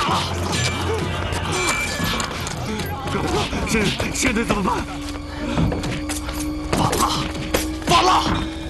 现在怎么办？完了！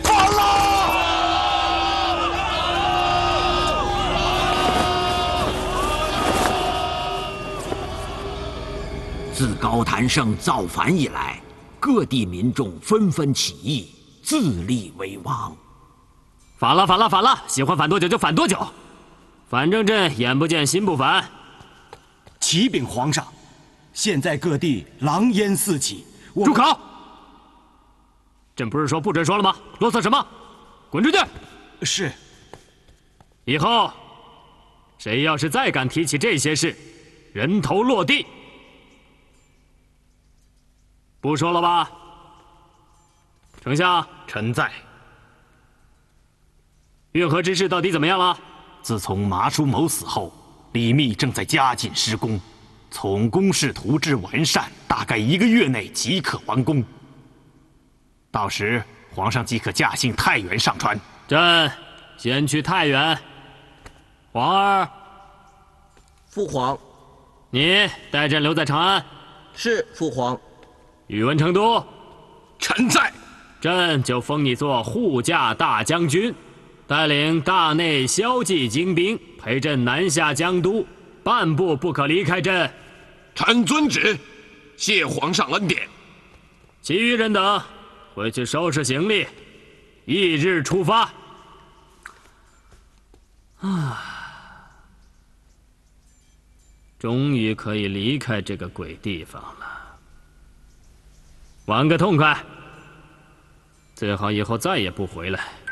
自高谭胜造反以来，各地民众纷纷起义，自立为王。 反了！喜欢反多久就反多久，反正朕眼不见心不烦。 启禀皇上，现在各地狼烟四起。 住口！朕不是说不准说了吗？啰嗦什么？滚出去！ 是。 以后谁要是再敢提起这些事，人头落地。不说了吧？丞相， 臣在。 运河之事到底怎么样了？ 自从麻叔谋死后，李密正在加紧施工，从工事图至完善，大概1个月内即可完工。到时皇上即可驾幸太原上船。 朕先去太原。皇儿， 父皇， 你带朕留在长安。 是父皇。 宇文成都， 臣在。 朕就封你做护驾大将军，带领大内骁骑精兵陪朕南下江都，半步不可离开朕。 臣遵旨，谢皇上恩典。 其余人等回去收拾行李，翌日出发。终于可以离开这个鬼地方了。玩个痛快，最好以后再也不回来。